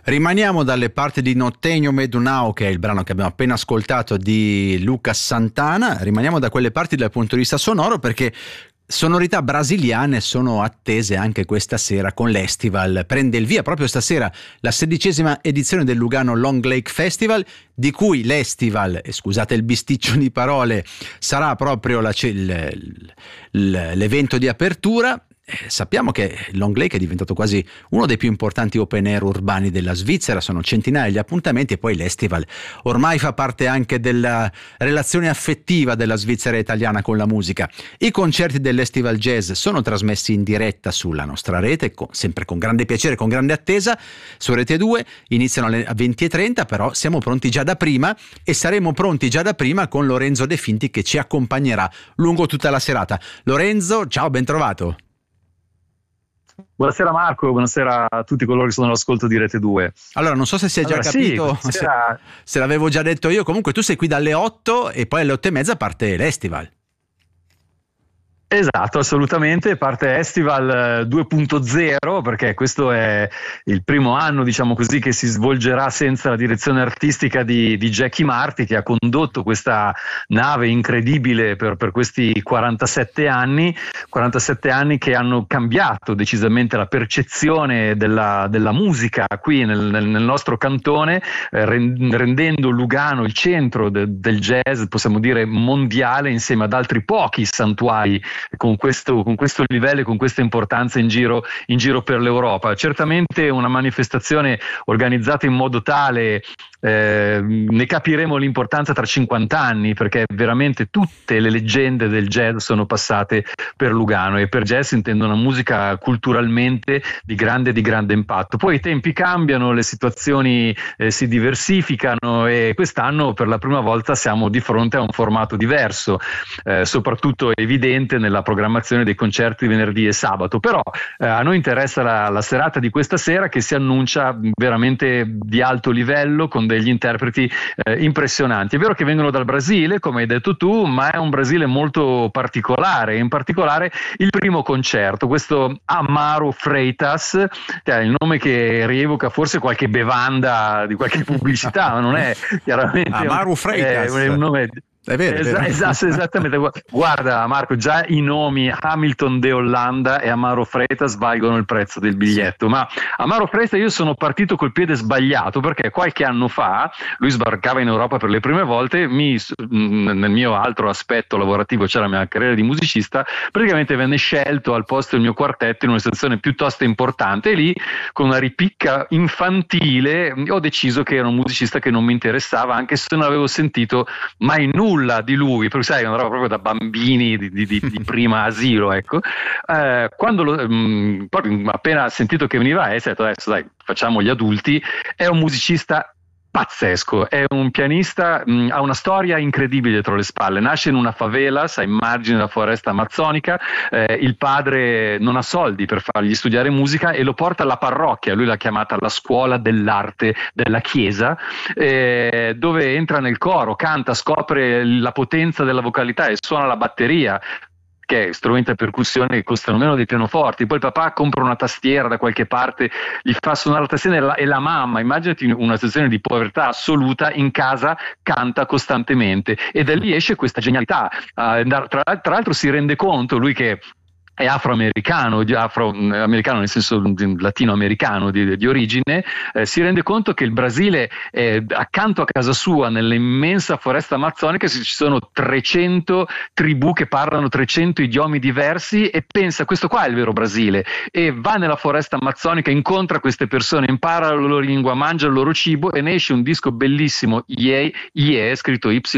Rimaniamo dalle parti di No Tenho Medo Now, che è il brano che abbiamo appena ascoltato di Lucas Santana. Rimaniamo da quelle parti dal punto di vista sonoro, perché sonorità brasiliane sono attese anche questa sera con l'Estival. Prende il via proprio stasera la 16ª edizione del Lugano Long Lake Festival, di cui l'Estival, e scusate il bisticcio di parole, sarà proprio l'evento di apertura. Sappiamo che Long Lake è diventato quasi uno dei più importanti open air urbani della Svizzera, sono centinaia gli appuntamenti, e poi l'Estival ormai fa parte anche della relazione affettiva della Svizzera italiana con la musica. I concerti dell'Estival Jazz sono trasmessi in diretta sulla nostra rete, sempre con grande piacere, con grande attesa, su Rete 2, iniziano alle 20:30, però siamo pronti già da prima e saremo pronti già da prima con Lorenzo De Finti, che ci accompagnerà lungo tutta la serata. Lorenzo, ciao, ben trovato. Buonasera Marco, buonasera a tutti coloro che sono all'ascolto di Rete 2. Allora, non so se si è già capito, sì, se l'avevo già detto io, comunque tu sei qui dalle 8 e poi alle 8:30 parte l'Estival. Esatto, assolutamente, parte Estival 2.0, perché questo è il primo anno, diciamo così, che si svolgerà senza la direzione artistica di Jackie Marti, che ha condotto questa nave incredibile per questi 47 anni che hanno cambiato decisamente la percezione della musica qui nel nostro cantone, rendendo Lugano il centro del jazz, possiamo dire mondiale, insieme ad altri pochi santuari con questo livello e con questa importanza in giro per l'Europa. Certamente una manifestazione organizzata in modo tale, ne capiremo l'importanza tra 50 anni, perché veramente tutte le leggende del jazz sono passate per Lugano, e per jazz intendo una musica culturalmente di grande impatto. Poi i tempi cambiano, le situazioni si diversificano, e quest'anno per la prima volta siamo di fronte a un formato diverso, soprattutto evidente nella programmazione dei concerti venerdì e sabato. Però a noi interessa la serata di questa sera, che si annuncia veramente di alto livello, con degli interpreti impressionanti. È vero che vengono dal Brasile, come hai detto tu, ma è un Brasile molto particolare, in particolare il primo concerto, questo Amaro Freitas, che è il nome che rievoca forse qualche bevanda di qualche pubblicità, ma non è chiaramente Amaro Freitas, è un nome. È vero, Esattamente. Guarda Marco, già i nomi Hamilton de Hollanda e Amaro Freitas valgono il prezzo del biglietto. Ma Amaro Freitas, io sono partito col piede sbagliato, perché qualche anno fa lui sbarcava in Europa per le prime volte, nel mio altro aspetto lavorativo, cioè la mia carriera di musicista, praticamente venne scelto al posto del mio quartetto in una situazione piuttosto importante, e lì con una ripicca infantile ho deciso che era un musicista che non mi interessava, anche se non avevo sentito mai nulla di lui, perché sai, è una roba proprio da bambini di prima asilo, ecco. Proprio appena sentito che veniva ho detto adesso dai, facciamo gli adulti. È un musicista pazzesco, è un pianista, ha una storia incredibile dietro le spalle. Nasce in una favela, ai margini della foresta amazzonica, il padre non ha soldi per fargli studiare musica e lo porta alla parrocchia, lui l'ha chiamata la scuola dell'arte della chiesa, dove entra nel coro, canta, scopre la potenza della vocalità e suona la batteria, che è strumento a percussione che costano meno dei pianoforti. Poi il papà compra una tastiera da qualche parte, gli fa suonare la tastiera, e la mamma, immaginati una situazione di povertà assoluta, in casa canta costantemente, e da lì esce questa genialità. Tra l'altro si rende conto, lui che è afroamericano nel senso latinoamericano di origine, si rende conto che il Brasile, accanto a casa sua, nell'immensa foresta amazzonica, ci sono 300 tribù che parlano 300 idiomi diversi, e pensa, questo qua è il vero Brasile, e va nella foresta amazzonica, incontra queste persone, impara la loro lingua, mangia il loro cibo, e ne esce un disco bellissimo, Ié, scritto Y